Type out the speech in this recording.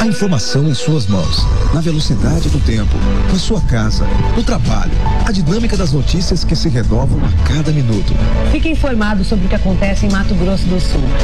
informação em suas mãos, na velocidade do tempo, na sua casa, no trabalho, a dinâmica das notícias que se renovam a cada minuto. Fique informado sobre o que acontece em Mato Grosso do Sul.